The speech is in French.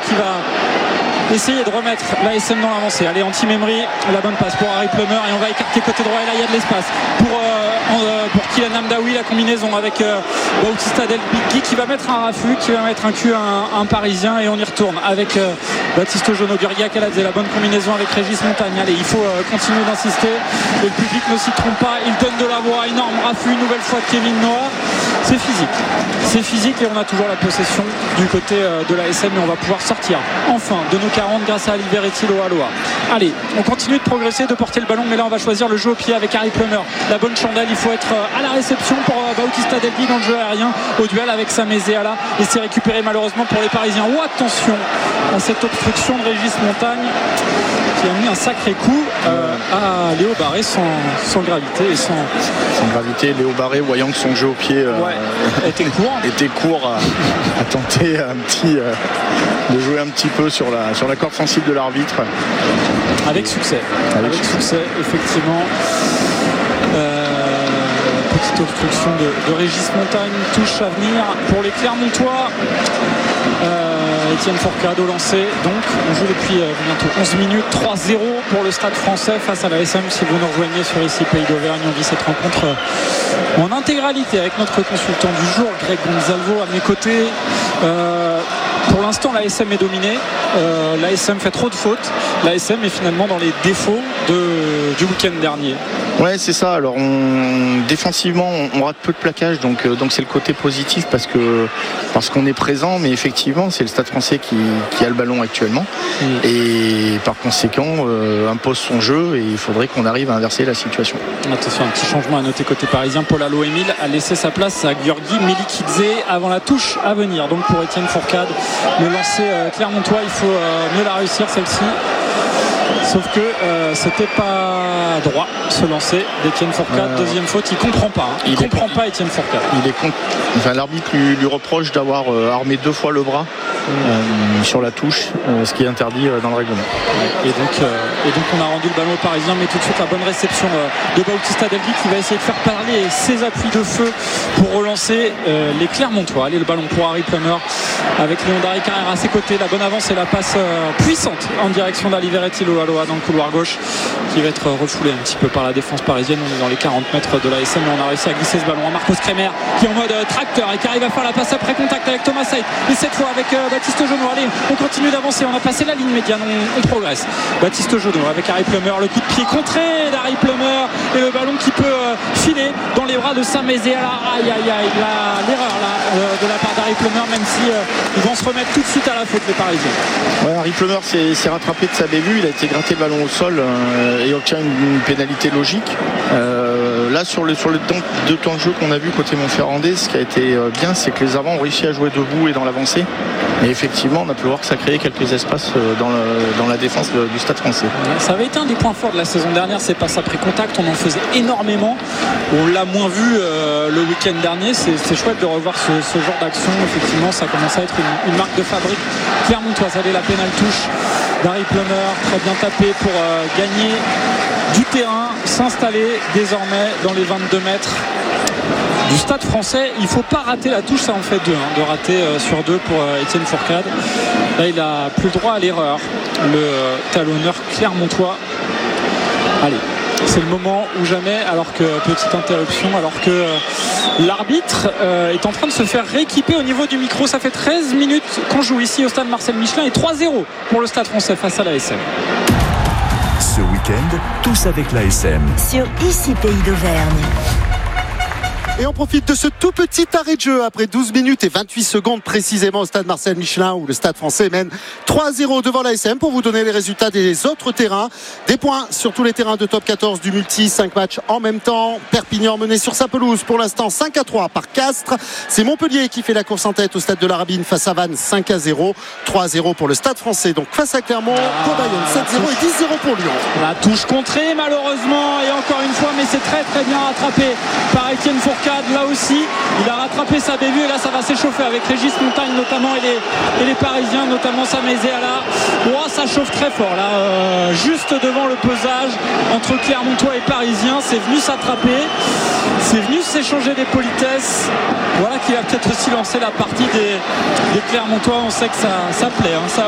qui va essayer de remettre l'ASM dans l'avancée. Allez, anti-Memri, la bonne passe pour Harry Plummer et on va écarter côté droit et là il y a de l'espace pour Kylian Hamdaoui, la combinaison avec Bautista Del Bigui qui va mettre un raffut, qui va mettre un cul à un Parisien et on y retourne avec Baptiste Jonot, Gurgia Kaladze, la bonne combinaison avec Régis Montagne. Allez, il faut continuer d'insister et le public ne s'y trompe pas, il donne de la voix, énorme raffut, une nouvelle fois de Kevin Noah. C'est physique et on a toujours la possession du côté de l'ASM et on va pouvoir sortir enfin de nos 40 grâce à Liberty Loa. Allez, on continue de progresser, de porter le ballon, mais là on va choisir le jeu au pied avec Harry Plummer, la bonne chandelle, il faut être à la réception pour Bautista Del Bigui dans le jeu aérien, au duel avec Samézéala et c'est récupéré malheureusement pour les Parisiens. Attention à cette obstruction de Régis Montagne qui a mis un sacré coup à Léo Barré sans gravité et sans gravité. Léo Barré, voyant que son jeu au pied était court à tenter de jouer un petit peu sur la corde sensible de l'arbitre avec succès effectivement. Petite obstruction de Régis Montagne, touche à venir pour les Clermontois. Étienne Fourcade au lancer, donc on joue depuis bientôt 11 minutes, 3-0 pour le Stade Français face à la SM. Si vous nous rejoignez sur ici Pays d'Auvergne, on vit cette rencontre en intégralité avec notre consultant du jour Greg Gonzalvo à mes côtés. Pour l'instant l'ASM est dominée, l'ASM fait trop de fautes, l'ASM est finalement dans les défauts du week-end dernier. Ouais, c'est ça. Alors défensivement on rate peu de plaquage, donc c'est le côté positif parce qu'on est présent, mais effectivement c'est le Stade Français qui a le ballon actuellement et par conséquent impose son jeu et il faudrait qu'on arrive à inverser la situation. Attention, un petit changement à noter côté parisien. Paul Allo-Émile a laissé sa place à György Milikidze avant la touche à venir, donc pour Étienne Fourcade. Le lancer clermontois, il faut mieux la réussir celle-ci. Sauf que c'était pas droit ce lancer d'Étienne Fourcade. Deuxième faute, il comprend pas. Il comprend pas Étienne Fourcade. L'arbitre lui reproche d'avoir armé 2 fois le bras sur la touche, ce qui est interdit dans le règlement. Et donc on a rendu le ballon aux Parisiens, mais tout de suite la bonne réception de Bautista Del Bigui qui va essayer de faire parler ses appuis de feu pour relancer les Clermontois. Allez, le ballon pour Harry Plummer avec Léon Carrère à ses côtés. La bonne avance et la passe puissante en direction d'Aliveretti Loa dans le couloir gauche qui va être refoulé un petit peu par la défense parisienne. On est dans les 40 mètres de l'ASM et on a réussi à glisser ce ballon à Marcos Kremer qui est en mode tracteur et qui arrive à faire la passe après contact avec Thomas Saïd et cette fois avec Baptiste Jonot. Allez, on continue d'avancer, on a passé la ligne médiane, on progresse. Baptiste Jonot avec Harry Plummer, le coup de pied contré d'Harry Plummer et le ballon qui peut filer dans les bras de Samézéala. Aïe l'erreur là de la part d'Harry Plummer, même si ils vont se remettre tout de suite à la faute les Parisiens. Ouais, Harry Plummer s'est rattrapé de sa bévue, il a été gratté le ballon au sol et obtient une pénalité logique. Là sur le temps de jeu qu'on a vu côté Montferrandais, ce qui a été bien, c'est que les avants ont réussi à jouer debout et dans l'avancée. Et effectivement, on a pu voir que ça créait quelques espaces dans la défense du Stade Français. Ça avait été un des points forts de la saison dernière, ces passes après contact. On en faisait énormément. On l'a moins vu le week-end dernier. C'est chouette de revoir ce genre d'action. Effectivement, ça commence à être une marque de fabrique clermontoise. Allez, la pénale touche d'Harry Plummer, très bien tapé pour gagner du terrain, s'installer désormais dans les 22 mètres du Stade Français. Il ne faut pas rater la touche, ça en fait 2 de rater sur 2 pour Étienne Fourcade. Là il a plus le droit à l'erreur, le talonneur clermontois. Allez, c'est le moment ou jamais, alors que petite interruption, alors que l'arbitre est en train de se faire rééquiper au niveau du micro. Ça fait 13 minutes qu'on joue ici au stade Marcel Michelin et 3-0 pour le Stade Français face à l'ASM. Ce week-end, tous avec l'ASM. Sur ici Pays d'Auvergne. Et on profite de ce tout petit arrêt de jeu après 12 minutes et 28 secondes précisément au stade Marcel Michelin où le Stade Français mène 3-0 devant l'ASM pour vous donner les résultats des autres terrains. Des points sur tous les terrains de top 14 du multi, 5 matchs en même temps. Perpignan mené sur sa pelouse pour l'instant 5-3 par Castres. C'est Montpellier qui fait la course en tête au stade de la Rabine face à Vannes 5-0. 3-0 pour le Stade Français donc face à Clermont, pour Bayonne 7-0 et 10-0 pour Lyon. La touche contrée malheureusement et encore une fois, mais c'est très très bien rattrapé par Étienne Fourcade. Là aussi il a rattrapé sa bévue et là ça va s'échauffer avec Régis Montagne notamment et les Parisiens, notamment Samézéala. Ça chauffe très fort là, juste devant le pesage entre Clermontois et Parisiens. C'est venu s'attraper, c'est venu s'échanger des politesses. Voilà qui va peut-être aussi lancer la partie des Clermontois. On sait que ça plaît, ça